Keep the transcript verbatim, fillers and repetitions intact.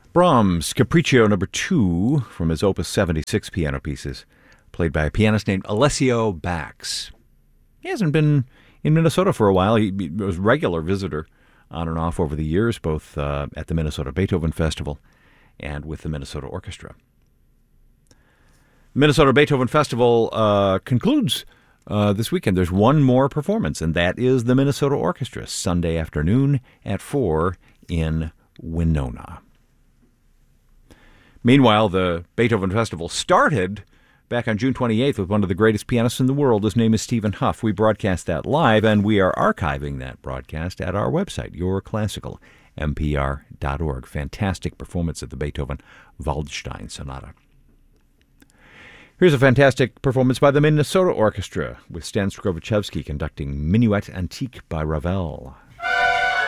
Brahms' Capriccio number two from his Opus seventy-six piano pieces, played by a pianist named Alessio Bax. He hasn't been in Minnesota for a while. He, he was a regular visitor on and off over the years, both uh, at the Minnesota Beethoven Festival and with the Minnesota Orchestra. The Minnesota Beethoven Festival uh, concludes uh, this weekend. There's one more performance, and that is the Minnesota Orchestra, Sunday afternoon at four in Winona. Meanwhile, the Beethoven Festival started back on June twenty-eighth with one of the greatest pianists in the world. His name is Stephen Hough. We broadcast that live, and we are archiving that broadcast at our website, your classical m p r dot org. Fantastic performance of the Beethoven Waldstein Sonata. Here's a fantastic performance by the Minnesota Orchestra with Stan Skrovichevsky conducting Minuet Antique by Ravel.